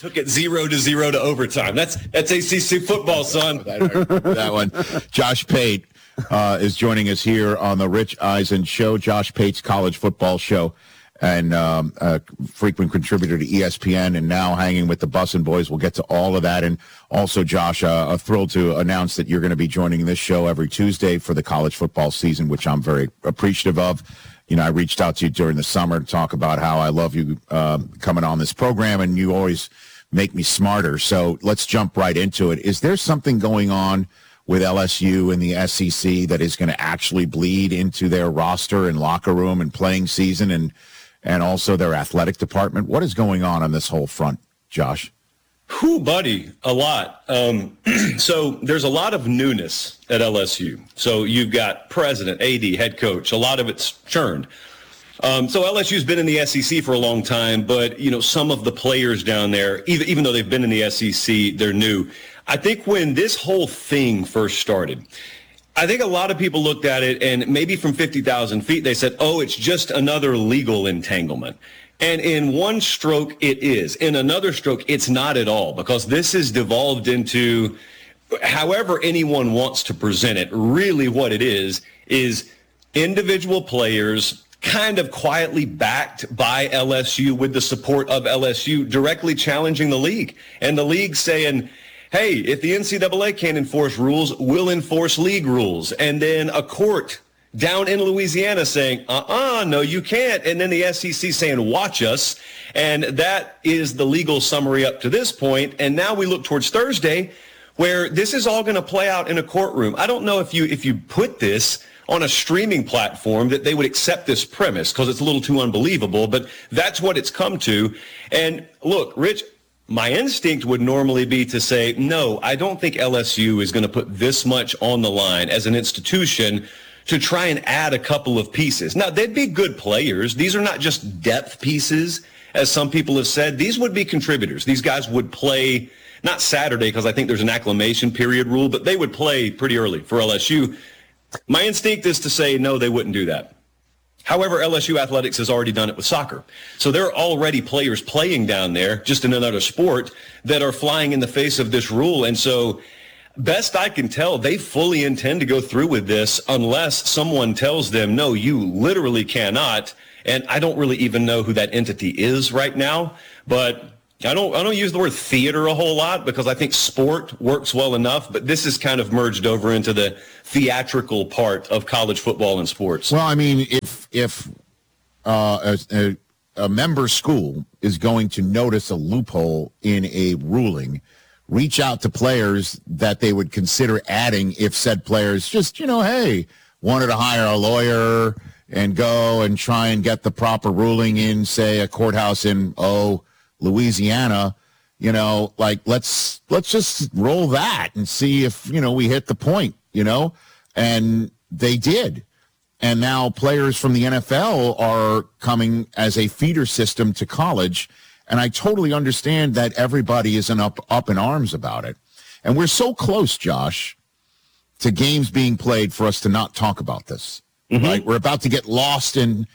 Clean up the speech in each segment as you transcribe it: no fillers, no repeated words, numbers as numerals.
took it 0-0 to overtime. That's ACC football, son. That one. Josh Pate is joining us here on the Rich Eisen Show. Josh Pate's college football show, and a frequent contributor to ESPN, and now hanging with the Bussin' Boys. We'll get to all of that. And also, Josh, thrilled to announce that you're going to be joining this show every Tuesday for the college football season, which I'm very appreciative of. You know, I reached out to you during the summer to talk about how I love you coming on this program, and you always make me smarter. So let's jump right into it. Is there something going on with LSU and the SEC that is going to actually bleed into their roster and locker room and playing season and also their athletic department? What is going on this whole front, Josh? Whew, buddy, a lot. So there's a lot of newness at LSU. So you've got president, AD, head coach. A lot of it's churned. So LSU's been in the SEC for a long time, but, you know, some of the players down there, even though they've been in the SEC, they're new. I think when this whole thing first started, I think a lot of people looked at it and maybe from 50,000 feet, they said, oh, it's just another legal entanglement. And in one stroke, it is. In another stroke, it's not at all, because this has devolved into, however anyone wants to present it, really what it is individual players kind of quietly backed by LSU with the support of LSU directly challenging the league. And the league saying, hey, if the NCAA can't enforce rules, we'll enforce league rules. And then a court down in Louisiana saying, no, you can't. And then the SEC saying, watch us. And that is the legal summary up to this point. And now we look towards Thursday, where this is all going to play out in a courtroom. I don't know if you put this on a streaming platform that they would accept this premise, because it's a little too unbelievable, but that's what it's come to. And look, Rich, my instinct would normally be to say, no, I don't think LSU is going to put this much on the line as an institution to try and add a couple of pieces. Now, they'd be good players. These are not just depth pieces, as some people have said. These would be contributors. These guys would play, not Saturday, because I think there's an acclimation period rule, but they would play pretty early for LSU. My instinct is to say, no, they wouldn't do that. However, LSU Athletics has already done it with soccer. So there are already players playing down there, just in another sport, that are flying in the face of this rule. And so best I can tell, they fully intend to go through with this unless someone tells them, no, you literally cannot. And I don't really even know who that entity is right now. But I don't use the word theater a whole lot, because I think sport works well enough. But this is kind of merged over into the theatrical part of college football and sports. Well, I mean, if a member school is going to notice a loophole in a ruling, reach out to players that they would consider adding if said players just, hey, wanted to hire a lawyer and go and try and get the proper ruling in, say, a courthouse in, Louisiana, let's just roll that and see if, we hit the point, and they did. And now players from the NFL are coming as a feeder system to college. And I totally understand that everybody isn't up in arms about it. And we're so close, Josh, to games being played for us to not talk about this. Mm-hmm. Right? We're about to get lost in,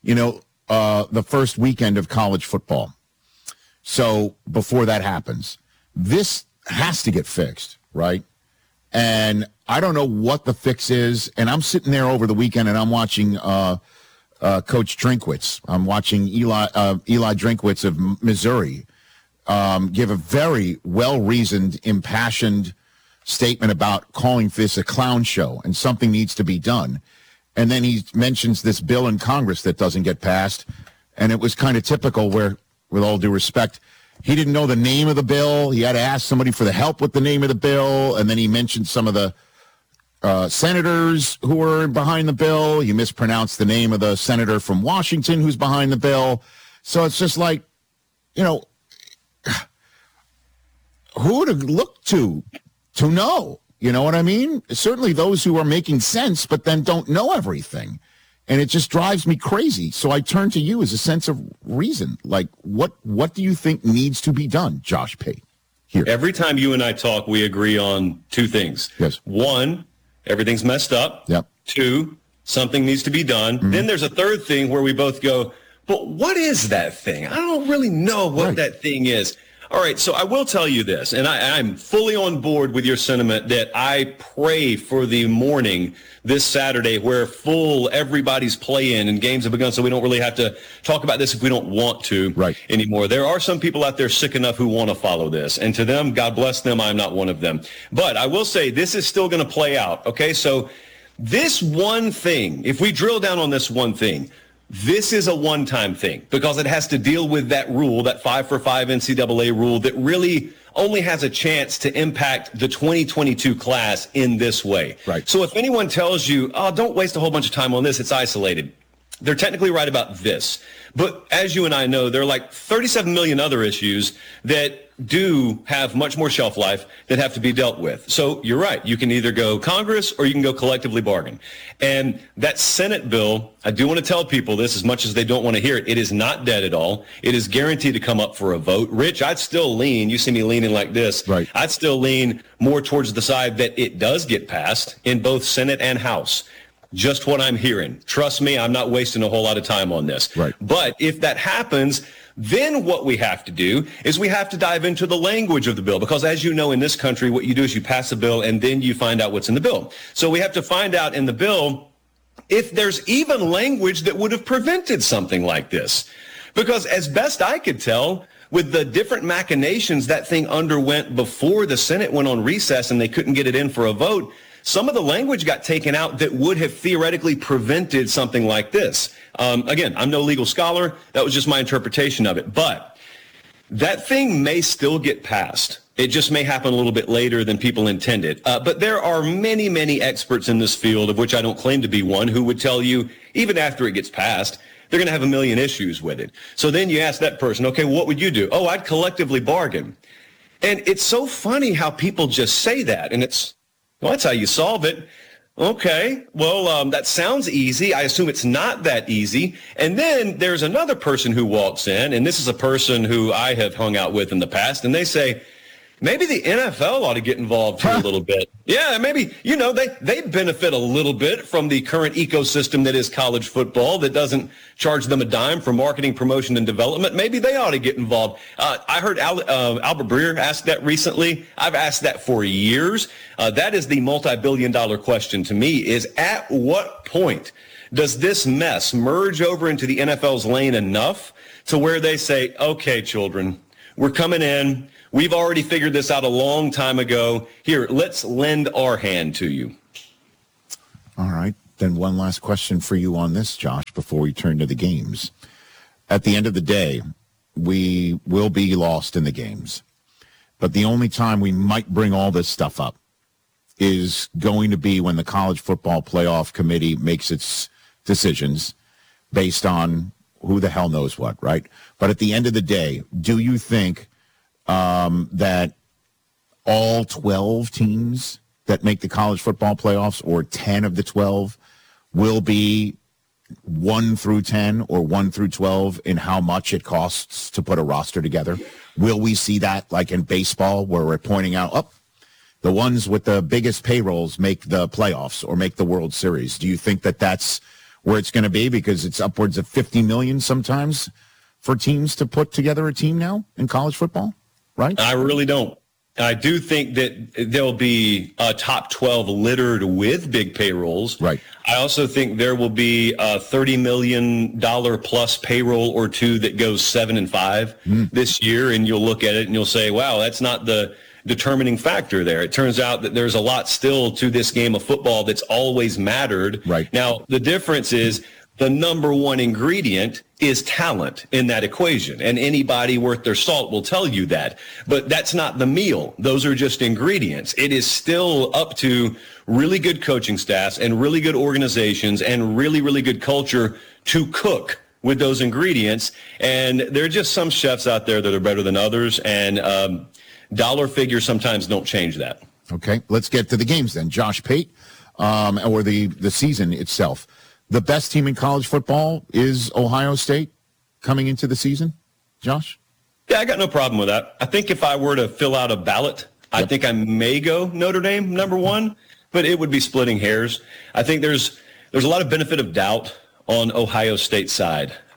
the first weekend of college football. So before that happens, this has to get fixed, right? And I don't know what the fix is. And I'm sitting there over the weekend and I'm watching Coach Drinkwitz. I'm watching Eli Drinkwitz of Missouri give a very well-reasoned, impassioned statement about calling this a clown show and something needs to be done. And then he mentions this bill in Congress that doesn't get passed. And it was kind of typical where, with all due respect, he didn't know the name of the bill. He had to ask somebody for the help with the name of the bill. And then he mentioned some of the senators who were behind the bill. He mispronounced the name of the senator from Washington who's behind the bill. So it's just like, who to look to know? You know what I mean? Certainly those who are making sense, but then don't know everything. And it just drives me crazy. So I turn to you as a sense of reason. Like, what do you think needs to be done, Josh Pate? Here. Every time you and I talk, we agree on two things. Yes. One, everything's messed up. Yep. Two, something needs to be done. Mm-hmm. Then there's a third thing where we both go, but what is that thing? I don't really know what that thing is. All right, so I will tell you this, and I'm fully on board with your sentiment that I pray for the morning this Saturday where everybody's playing and games have begun, so we don't really have to talk about this if we don't want to anymore. There are some people out there sick enough who want to follow this, and to them, God bless them, I'm not one of them. But I will say this is still going to play out, okay? So this one thing, if we drill down on this one thing, this is a one-time thing because it has to deal with that rule, that 5-for-5 NCAA rule that really only has a chance to impact the 2022 class in this way. Right. So if anyone tells you, oh, don't waste a whole bunch of time on this, it's isolated, they're technically right about this. But as you and I know, there are like 37 million other issues that do have much more shelf life that have to be dealt with. So you're right. You can either go Congress or you can go collectively bargain. And that Senate bill, I do want to tell people this as much as they don't want to hear it. It is not dead at all. It is guaranteed to come up for a vote. Rich, I'd still lean, you see me leaning like this. Right. I'd still lean more towards the side that it does get passed in both Senate and House. Just what I'm hearing. Trust me, I'm not wasting a whole lot of time on this. Right. But if that happens, then what we have to do is we have to dive into the language of the bill, because as you know, in this country, what you do is you pass a bill and then you find out what's in the bill. So we have to find out in the bill if there's even language that would have prevented something like this. Because as best I could tell, with the different machinations that thing underwent before the Senate went on recess and they couldn't get it in for a vote, some of the language got taken out that would have theoretically prevented something like this. Again, I'm no legal scholar. That was just my interpretation of it. But that thing may still get passed. It just may happen a little bit later than people intended. But there are many, many experts in this field, of which I don't claim to be one, who would tell you, even after it gets passed, they're going to have a million issues with it. So then you ask that person, okay, what would you do? Oh, I'd collectively bargain. And it's so funny how people just say that. And well, that's how you solve it. Okay, well, that sounds easy. I assume it's not that easy. And then there's another person who walks in, and this is a person who I have hung out with in the past, and they say, maybe the NFL ought to get involved here a little bit. Yeah, maybe, they benefit a little bit from the current ecosystem that is college football that doesn't charge them a dime for marketing, promotion, and development. Maybe they ought to get involved. I heard Albert Breer ask that recently. I've asked that for years. That is the multi-billion-dollar question to me, is at what point does this mess merge over into the NFL's lane enough to where they say, okay, children, we're coming in. We've already figured this out a long time ago. Here, let's lend our hand to you. All right. Then one last question for you on this, Josh, before we turn to the games. At the end of the day, we will be lost in the games. But the only time we might bring all this stuff up is going to be when the College Football Playoff Committee makes its decisions based on who the hell knows what, right? But at the end of the day, do you think that all 12 teams that make the college football playoffs, or 10 of the 12, will be 1 through 10 or 1 through 12 in how much it costs to put a roster together? Will we see that like in baseball where we're pointing out, the ones with the biggest payrolls make the playoffs or make the World Series? Do you think that that's where it's going to be, because it's upwards of $50 million sometimes for teams to put together a team now in college football? Right? I really don't. I do think that there'll be a top 12 littered with big payrolls. Right. I also think there will be a $30 million plus payroll or two that goes 7 and 5 this year. And you'll look at it and you'll say, wow, that's not the determining factor there. It turns out that there's a lot still to this game of football that's always mattered. Right. Now, the difference is the number one ingredient is talent in that equation. And anybody worth their salt will tell you that. But that's not the meal. Those are just ingredients. It is still up to really good coaching staffs and really good organizations and really, really good culture to cook with those ingredients. And there are just some chefs out there that are better than others. And dollar figures sometimes don't change that. Okay, let's get to the games then. Josh Pate, or the season itself. The best team in college football is Ohio State coming into the season, Josh? Yeah, I got no problem with that. I think if I were to fill out a ballot, I think I may go Notre Dame number one, but it would be splitting hairs. I think there's a lot of benefit of doubt on Ohio State's side.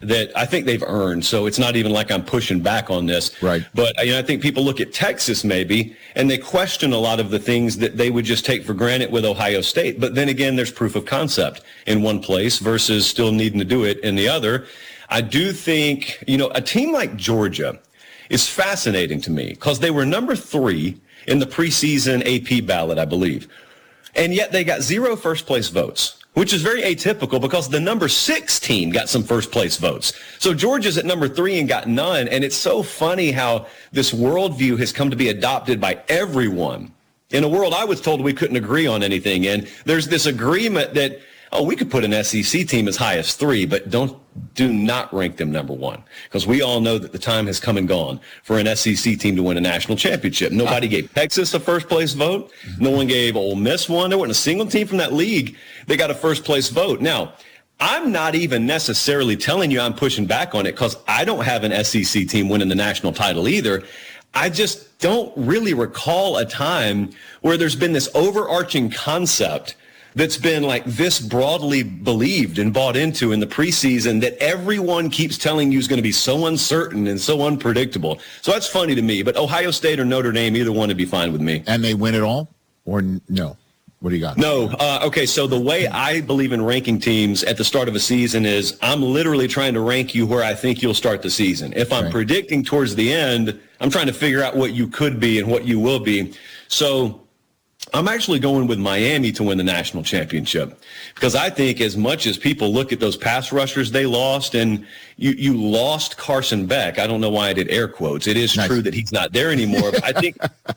that I think they've earned. So it's not even like I'm pushing back on this. Right. But I think people look at Texas maybe, and they question a lot of the things that they would just take for granted with Ohio State. But then again, there's proof of concept in one place versus still needing to do it in the other. I do think, a team like Georgia is fascinating to me because they were number 3 in the preseason AP ballot, I believe. And yet they got 0 first-place votes, which is very atypical because the number 6 team got some first-place votes. So Georgia's at number 3 and got none. And it's so funny how this worldview has come to be adopted by everyone in a world I was told we couldn't agree on anything. And there's this agreement that, we could put an SEC team as high as 3, but do not rank them number 1 because we all know that the time has come and gone for an SEC team to win a national championship. Nobody gave Texas a first-place vote. No one gave Ole Miss one. There wasn't a single team from that league that got a first-place vote. Now, I'm not even necessarily telling you I'm pushing back on it because I don't have an SEC team winning the national title either. I just don't really recall a time where there's been this overarching concept that's been like this broadly believed and bought into in the preseason that everyone keeps telling you is going to be so uncertain and so unpredictable. So that's funny to me. But Ohio State or Notre Dame, either one would be fine with me. And they win it all? Or no? What do you got? No. Okay, so the way I believe in ranking teams at the start of a season is I'm literally trying to rank you where I think you'll start the season. If I'm predicting towards the end, I'm trying to figure out what you could be and what you will be. So I'm actually going with Miami to win the national championship because I think as much as people look at those pass rushers they lost, and you lost Carson Beck. I don't know why I did air quotes. It is true that he's not there anymore. But I think,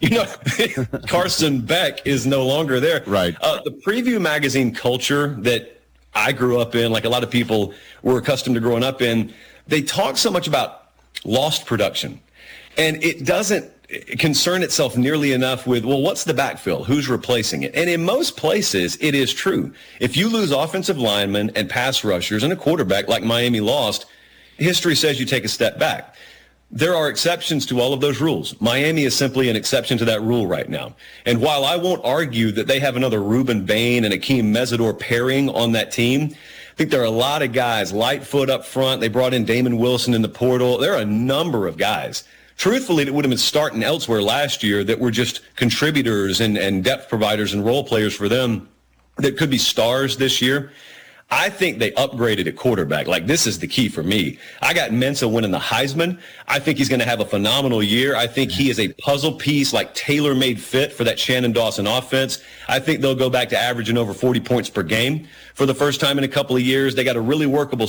Carson Beck is no longer there. Right. The preview magazine culture that I grew up in, like a lot of people were accustomed to growing up in, they talk so much about lost production. And it doesn't concern itself nearly enough with, what's the backfill? Who's replacing it? And in most places, it is true. If you lose offensive linemen and pass rushers and a quarterback like Miami lost, history says you take a step back. There are exceptions to all of those rules. Miami is simply an exception to that rule right now. And while I won't argue that they have another Reuben Bain and Akeem Mesidor pairing on that team, I think there are a lot of guys, Lightfoot up front. They brought in Damon Wilson in the portal. There are a number of guys, truthfully, that would have been starting elsewhere last year that were just contributors and depth providers and role players for them that could be stars this year. I think they upgraded at quarterback. Like, this is the key for me. I got Mensa winning the Heisman. I think he's going to have a phenomenal year. I think he is a puzzle piece, like tailor-made fit for that Shannon Dawson offense. I think they'll go back to averaging over 40 points per game for the first time in a couple of years. They got a really workable